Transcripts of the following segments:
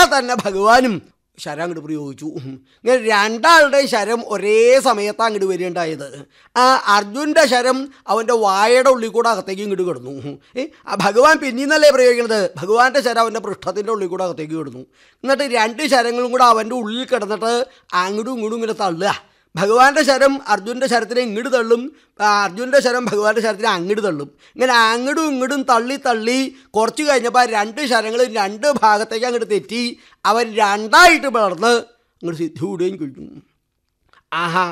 തന്നെ ഭഗവാനും ശരം അങ്ങോട്ട് പ്രയോഗിച്ചു. ഇങ്ങനെ രണ്ടാളുടെയും ശരം ഒരേ സമയത്താണ് അങ്ങോട്ട് വരികയുണ്ടായത്. ആ അർജുൻ്റെ ശരം അവൻ്റെ വായയുടെ ഉള്ളിൽ കൂടെ അകത്തേക്ക് ഇങ്ങോട്ട് കിടന്നു. ആ ഭഗവാൻ പിന്നീന്നല്ലേ പ്രയോഗിക്കുന്നത്, ഭഗവാന്റെ ശരം അവൻ്റെ പൃഷ്ഠത്തിൻ്റെ ഉള്ളിൽ കൂടെ അകത്തേക്ക് കിടന്നു. എന്നിട്ട് രണ്ട് ശരങ്ങളും കൂടെ അവൻ്റെ ഉള്ളിൽ കിടന്നിട്ട് അങ്ങോട്ടും ഇങ്ങോട്ടും ഇങ്ങനെ തള്ളുക. ഭഗവാന്റെ ശരം അർജുൻ്റെ ശരത്തിനെ ഇങ്ങോട്ട് തള്ളും, അർജുൻ്റെ ശരം ഭഗവാന്റെ ശരത്തിനെ അങ്ങോട്ട് തള്ളും. ഇങ്ങനെ അങ്ങോട്ടും ഇങ്ങോട്ടും തള്ളി തള്ളി കുറച്ച് കഴിഞ്ഞപ്പോൾ രണ്ട് ശരങ്ങളും രണ്ട് ഭാഗത്തേക്ക് അങ്ങോട്ട് തെറ്റി അവൻ രണ്ടായിട്ട് പിളർന്ന് അങ്ങോട്ട് സിദ്ധിവിടുകയും കഴിഞ്ഞു. ആഹാ,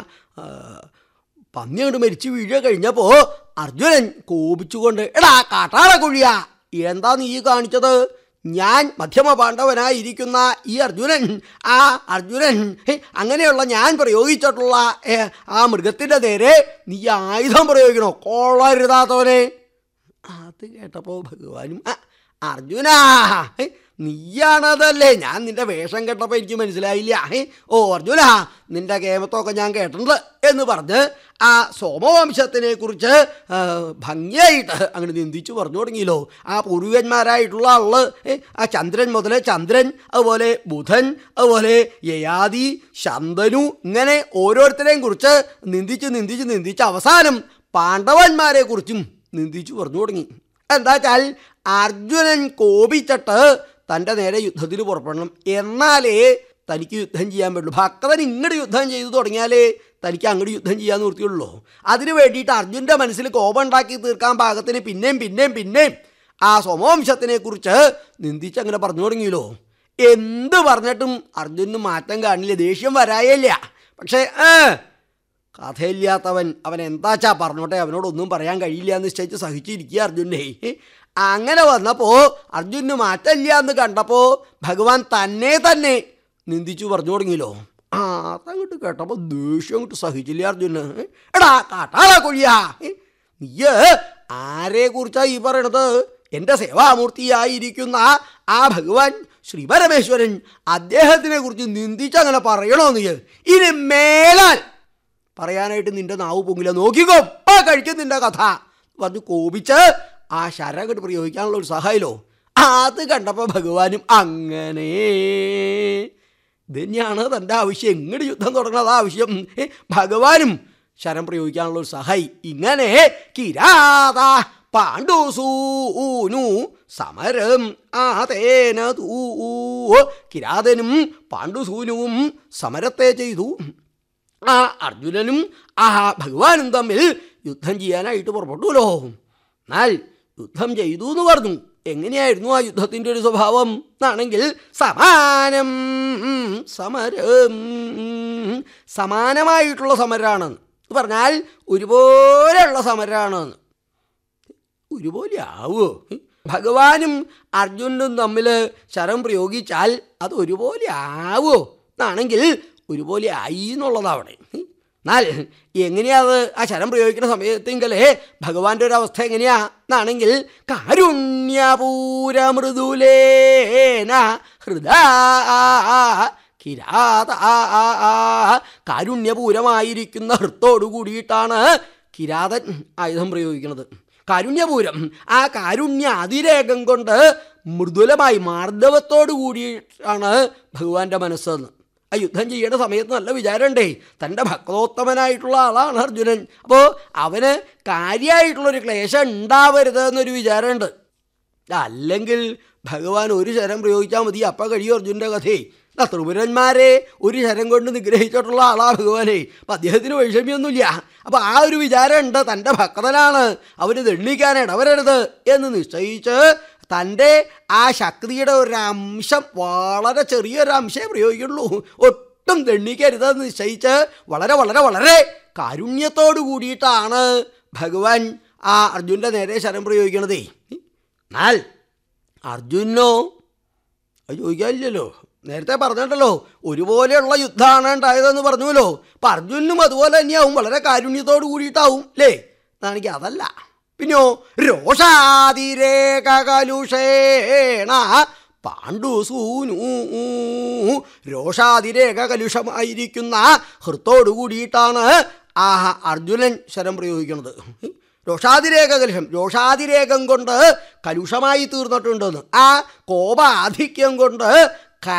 പന്നി അങ്ങോട്ട് മരിച്ചു വീഴുക കഴിഞ്ഞപ്പോൾ അർജുനൻ കോപിച്ചുകൊണ്ട്, എടാ കാട്ടാള കുഴിയാ, എന്താ നീ കാണിച്ചത്? ഞാൻ മധ്യമ പാണ്ഡവനായിരിക്കുന്ന ഈ അർജുനൻ, ആ അർജുനൻ അങ്ങനെയുള്ള ഞാൻ പ്രയോഗിച്ചിട്ടുള്ള ആ മൃഗത്തിൻ്റെ നേരെ നീ ആയുധം പ്രയോഗിക്കണോ? കൊള്ളരുതാത്തവനെ. അത് കേട്ടപ്പോൾ ഭഗവാനും, അർജുനാ നീയാണതല്ലേ, ഞാൻ നിൻ്റെ വേഷം കേട്ടപ്പോൾ എനിക്ക് മനസ്സിലായില്ല. ഓ അർജുന, നിൻ്റെ കേമത്തൊക്കെ ഞാൻ കേട്ടിട്ടുണ്ട് എന്ന് പറഞ്ഞ് ആ സോമവംശത്തിനെ കുറിച്ച് ഭംഗിയായിട്ട് അങ്ങനെ നിന്ദിച്ചു പറഞ്ഞു തുടങ്ങിയല്ലോ. ആ പൂർവികന്മാരായിട്ടുള്ള ആള്, ആ ചന്ദ്രൻ മുതൽ ചന്ദ്രൻ, അതുപോലെ ബുധൻ, അതുപോലെ യയാതി, ശന്തനു, ഇങ്ങനെ ഓരോരുത്തരെയും കുറിച്ച് നിന്ദിച്ച് നിന്ദിച്ച് നിന്ദിച്ച് അവസാനം പാണ്ഡവന്മാരെ കുറിച്ചും നിന്ദിച്ചു പറഞ്ഞു തുടങ്ങി. എന്താ വെച്ചാൽ അർജുനൻ കോപിച്ചിട്ട് തൻ്റെ നേരെ യുദ്ധത്തിന് പുറപ്പെടണം, എന്നാലേ തനിക്ക് യുദ്ധം ചെയ്യാൻ പറ്റുള്ളൂ. ഭക്തൻ ഇങ്ങോട്ട് യുദ്ധം ചെയ്തു തുടങ്ങിയാലേ തനിക്ക് അങ്ങോട്ട് യുദ്ധം ചെയ്യാൻ നിർത്തിയുള്ളൂ. അതിന് വേണ്ടിയിട്ട് അർജുൻ്റെ മനസ്സിൽ കോപം ഉണ്ടാക്കി തീർക്കാൻ പാകത്തിന് പിന്നെയും പിന്നെയും പിന്നെയും ആ സോമവംശത്തിനെ കുറിച്ച് നിന്ദിച്ചങ്ങനെ പറഞ്ഞു തുടങ്ങിയല്ലോ. എന്ത് പറഞ്ഞിട്ടും അർജുനന് മാറ്റം കാണില്ല, ദേഷ്യം വരായില്ല. പക്ഷേ കഥയില്ലാത്തവൻ, അവൻ എന്താച്ചാ പറഞ്ഞോട്ടെ, അവനോടൊന്നും പറയാൻ കഴിയില്ല എന്ന് നിശ്ചയിച്ച് സഹിച്ചിരിക്കുക അർജുനെ. അങ്ങനെ വന്നപ്പോൾ അർജുനന് മാറ്റമില്ല എന്ന് കണ്ടപ്പോൾ ഭഗവാൻ തന്നെ തന്നെ നിന്ദിച്ചു പറഞ്ഞു തുടങ്ങിയല്ലോ. അതങ്ങോട്ട് കേട്ടപ്പോൾ ദേഷ്യം അങ്ങോട്ട് സഹിച്ചില്ല അർജുന്. എടാ കാട്ടാള കൊഴിയാ, നീ ആരെ കുറിച്ചാ ഈ പറയണത്? എൻ്റെ സേവാമൂർത്തിയായിരിക്കുന്ന ആ ഭഗവാൻ ശ്രീ പരമേശ്വരൻ, അദ്ദേഹത്തിനെ കുറിച്ച് നിന്ദിച്ചങ്ങനെ പറയണോ നീ? ഇനി മേലാൽ പറയാനായിട്ട് നിൻ്റെ നാവ് പൊങ്ങില്ല, നോക്കിക്കോ കഴിക്കും നിൻ്റെ കഥ പറഞ്ഞ് കോപിച്ച് ആ ശരങ്ങോട്ട് പ്രയോഗിക്കാനുള്ള ഒരു സഹായമല്ലോ. അത് കണ്ടപ്പോൾ ഭഗവാനും അങ്ങനെ ഇതന്നെയാണ് തൻ്റെ ആവശ്യം, എങ്ങോട്ട് യുദ്ധം തുടങ്ങുന്നത് ആവശ്യം. ഭഗവാനും ശരം പ്രയോഗിക്കാനുള്ള ഒരു സഹായി. ഇങ്ങനെ കിരാത പാണ്ഡുസൂനു സമരം ആതേന തൂ, കിരാതനും പാണ്ഡുസൂനുവും സമരത്തെ ചെയ്തു. ആ അർജുനനും ആ ഭഗവാനും തമ്മിൽ യുദ്ധം ചെയ്യാനായിട്ട് പുറപ്പെട്ടുല്ലോ. എന്നാൽ യുദ്ധം ചെയ്തു എന്ന് പറഞ്ഞു. എങ്ങനെയായിരുന്നു ആ യുദ്ധത്തിൻ്റെ ഒരു സ്വഭാവം എന്നാണെങ്കിൽ, സമാനം സമരം, സമാനമായിട്ടുള്ള സമരമാണെന്ന് പറഞ്ഞാൽ ഒരുപോലെയുള്ള സമരമാണെന്ന്. ഒരുപോലെ ആവുമോ? ഭഗവാനും അർജുനനും തമ്മിൽ ശരം പ്രയോഗിച്ചാൽ അത് ഒരുപോലെ ആവുമോ എന്നാണെങ്കിൽ ഒരുപോലെ ആയി എന്നുള്ളതാവണേ. എന്നാൽ എങ്ങനെയാത് ആ ശരം പ്രയോഗിക്കുന്ന സമയത്തെങ്കിലേ ഭഗവാന്റെ ഒരു അവസ്ഥ എങ്ങനെയാ എന്നാണെങ്കിൽ, കാരുണ്യപൂരമൃദുലേന ഹൃദാ കിരാത, കാരുണ്യപൂരമായിരിക്കുന്ന ഹൃത്തോടു കൂടിയിട്ടാണ് കിരാതൻ ആയുധം പ്രയോഗിക്കുന്നത്. കാരുണ്യപൂരം, ആ കാരുണ്യ അതിരേകം കൊണ്ട് മൃദുലമായി മാർദ്ദവത്തോടു കൂടിയിട്ടാണ് ഭഗവാന്റെ മനസ്സെന്ന്. ആ യുദ്ധം ചെയ്യേണ്ട സമയത്ത് നല്ല വിചാരമുണ്ടേ, തൻ്റെ ഭക്തോത്തമനായിട്ടുള്ള ആളാണ് അർജുനൻ. അപ്പോൾ അവന് കാര്യമായിട്ടുള്ളൊരു ക്ലേശം ഉണ്ടാവരുത് എന്നൊരു വിചാരമുണ്ട്. അല്ലെങ്കിൽ ഭഗവാൻ ഒരു ശരം പ്രയോഗിച്ചാൽ മതി, അപ്പം കഴിയും അർജുനൻ്റെ കഥയെ. ത്രിപുരന്മാരെ ഒരു ശരം കൊണ്ട് നിഗ്രഹിച്ചിട്ടുള്ള ആളാണ് ഭഗവാനെ. അപ്പം അദ്ദേഹത്തിന് വൈഷമ്യമൊന്നുമില്ല. അപ്പോൾ ആ ഒരു വിചാരമുണ്ട്, തൻ്റെ ഭക്തനാണ്, അവന് ദണ്ഡിക്കാൻ ഇടവരരുത് എന്ന് നിശ്ചയിച്ച് തൻ്റെ ആ ശക്തിയുടെ ഒരംശം, വളരെ ചെറിയൊരംശമേ പ്രയോഗിക്കുള്ളൂ, ഒട്ടും ദണ്ഡിക്കരുതെന്ന് നിശ്ചയിച്ച് വളരെ വളരെ വളരെ കാരുണ്യത്തോടു കൂടിയിട്ടാണ് ഭഗവാൻ ആ അർജുനൻ്റെ നേരെ ശരം പ്രയോഗിക്കണതേ. എന്നാൽ അർജുനോ അത് ചോദിക്കാനില്ലല്ലോ. നേരത്തെ പറഞ്ഞിട്ടല്ലോ ഒരുപോലെയുള്ള യുദ്ധമാണ് ഉണ്ടായതെന്ന് പറഞ്ഞുവല്ലോ. അപ്പം അർജുനും അതുപോലെ തന്നെയാവും, വളരെ കാരുണ്യത്തോടു കൂടിയിട്ടാവും അല്ലേ? എന്നാണെങ്കിൽ അതല്ല, പിന്നെയോ രോഷാതിരേകകലുഷേണ പാണ്ഡുസൂനു, രോഷാതിരേക കലുഷമായിരിക്കുന്ന ഹൃത്തോടു കൂടിയിട്ടാണ് ആ അർജുനൻ ശരം പ്രയോഗിക്കുന്നത്. രോഷാതിരേക കലുഷം, രോഷാതിരേകം കൊണ്ട് കലുഷമായി തീർന്നിട്ടുണ്ടെന്ന്, ആ കോപാധിക്യം കൊണ്ട്